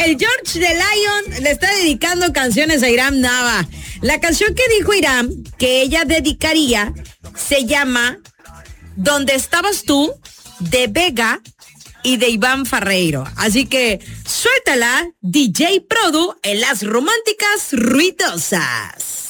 el George de Lion le está dedicando canciones a Irán Nava. La canción que dijo Irán que ella dedicaría se llama ¿Dónde estabas tú? De Vega y de Iván Ferreiro. Así que suéltala, DJ Produ, en las románticas ruidosas.